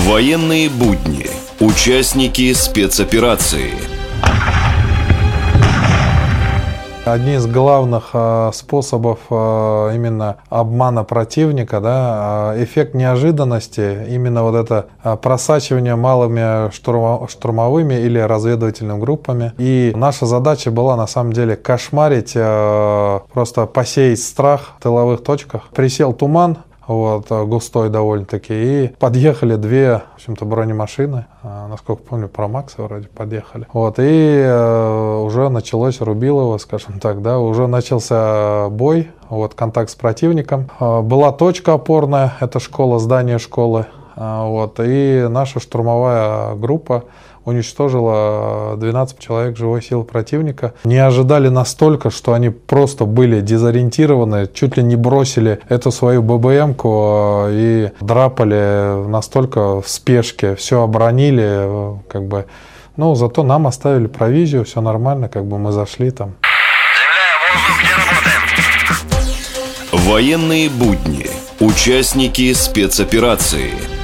Военные будни. Участники спецоперации. Одни из главных способов именно обмана противника, эффект неожиданности, именно вот это просачивание малыми штурмовыми или разведывательными группами. И наша задача была на самом деле кошмарить, просто посеять страх в тыловых точках. Присел туман, густой довольно-таки, и подъехали две, в общем-то, бронемашины, насколько помню, Промаксы вроде подъехали. И уже началось рубилово, скажем так, уже начался бой, контакт с противником. Была точка опорная, это школа, здание школы, и наша штурмовая группа уничтожила 12 человек живой силы противника. Не ожидали настолько, что они просто были дезориентированы, чуть ли не бросили эту свою ББМ-ку и драпали настолько в спешке, все оборонили, зато нам оставили провизию, все нормально, мы зашли там. Военные будни. Участники спецоперации.